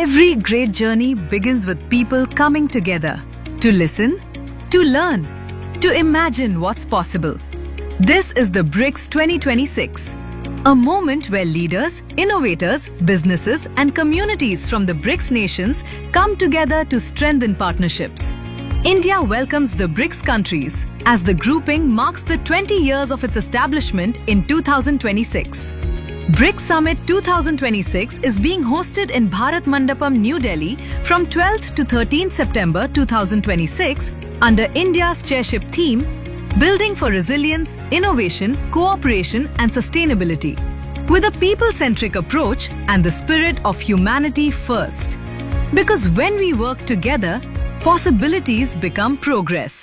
Every great journey begins with people coming together to listen, to learn, to imagine what's possible. This is the BRICS 2026, a moment where leaders, innovators, businesses and communities from the BRICS nations come together to strengthen partnerships. India welcomes the BRICS countries as the grouping marks the 20 years of its establishment in 2026. BRICS Summit 2026 is being hosted in Bharat Mandapam, New Delhi from 12th to 13th September 2026 under India's chairship theme, Building for Resilience, Innovation, Cooperation and Sustainability, with a people-centric approach and the spirit of humanity first. Because when we work together, possibilities become progress.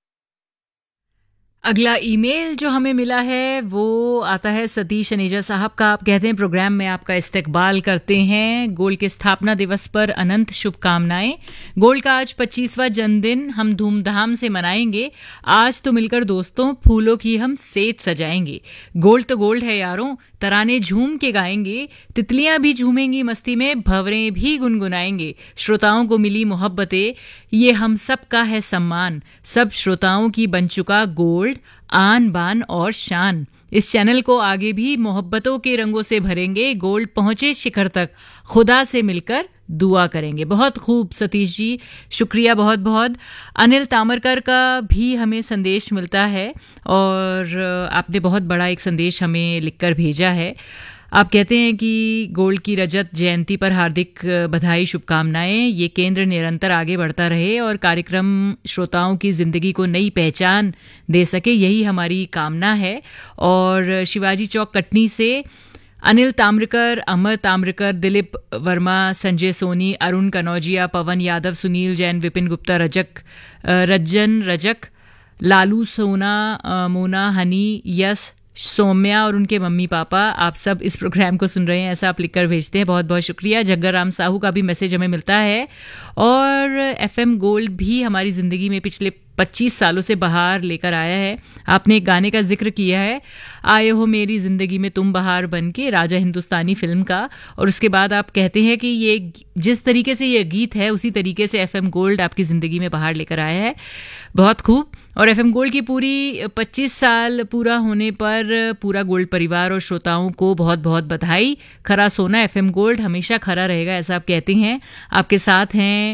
अगला email जो हमें मिला है वो आता है सतीश अनेजा साहब का। आप कहते हैं प्रोग्राम में आपका इस्तकबाल करते हैं। गोल्ड के स्थापना दिवस पर अनंत शुभकामनाएं। गोल्ड का आज 25वां जन्मदिन हम धूमधाम से मनाएंगे। आज तो मिलकर दोस्तों फूलों की हम सेज सजाएंगे। गोल्ड तो गोल्ड है यारों, तराने झूम के गाएंगे। तितलियां भी झूमेंगी मस्ती में, भंवरें भी गुनगुनाएंगे। श्रोताओं को मिली मोहब्बतें, ये हम सब का है सम्मान। सब श्रोताओं की बन चुका गोल्ड, आन बान और शान। इस चैनल को आगे भी मोहब्बतों के रंगों से भरेंगे। गोल्ड पहुंचे शिखर तक, खुदा से मिलकर दुआ करेंगे। बहुत खूब सतीश जी, शुक्रिया बहुत बहुत। अनिल तामरकर का भी हमें संदेश मिलता है और आपने बहुत बड़ा एक संदेश हमें लिखकर भेजा है। आप कहते हैं कि गोल्ड की रजत जयंती पर हार्दिक बधाई, शुभकामनाएं। ये केंद्र निरंतर आगे बढ़ता रहे और कार्यक्रम श्रोताओं की जिंदगी को नई पहचान दे सके, यही हमारी कामना है। और शिवाजी चौक कटनी से अनिल ताम्रकर, अमर ताम्रकर, दिलीप वर्मा, संजय सोनी, अरुण कनौजिया, पवन यादव, सुनील जैन, विपिन गुप्ता, रज्जन रजक, लालू सोना, मोना, हनी, यश, सौम्या और उनके मम्मी पापा, आप सब इस प्रोग्राम को सुन रहे हैं, ऐसा आप लिखकर भेजते हैं। बहुत बहुत शुक्रिया। जग्गर राम साहू का भी मैसेज हमें मिलता है। और एफएम गोल्ड भी हमारी ज़िंदगी में पिछले 25 सालों से बहार लेकर आया है। आपने एक गाने का जिक्र किया है, आए हो मेरी ज़िंदगी में तुम बहार बन के, राजा हिंदुस्तानी फिल्म का। और उसके बाद आप कहते हैं कि ये जिस तरीके से ये गीत है उसी तरीके से एफएम गोल्ड आपकी ज़िंदगी में बहार लेकर आया है। बहुत खूब। और एफएम गोल्ड की पूरी 25 साल पूरा होने पर पूरा गोल्ड परिवार और श्रोताओं को बहुत बहुत बधाई। खरा सोना एफएम गोल्ड हमेशा खरा रहेगा, ऐसा आप कहते हैं। आपके साथ हैं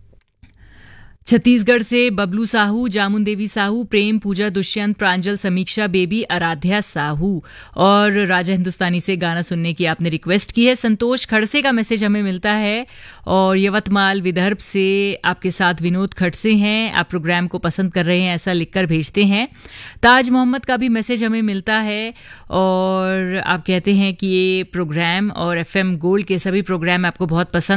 छत्तीसगढ़ से बबलू साहू, जामुन देवी साहू, प्रेम, पूजा, दुष्यंत, प्रांजल, समीक्षा, बेबी, आराध्या साहू। और राजा हिंदुस्तानी से गाना सुनने की आपने रिक्वेस्ट की है। संतोष खड़से का मैसेज हमें मिलता है। और यवतमाल विदर्भ से आपके साथ विनोद खड़से हैं, आप प्रोग्राम को पसंद कर रहे हैं, ऐसा लिखकर भेजते हैं। ताज मोहम्मद का भी मैसेज हमें मिलता है और आप कहते हैं कि ये प्रोग्राम और एफएम गोल्ड के सभी प्रोग्राम आपको बहुत पसंद